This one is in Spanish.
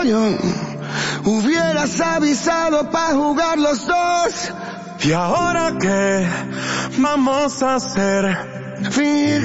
yo. Hubieras avisado para jugar los dos. ¿Y ahora qué vamos a hacer? Fingir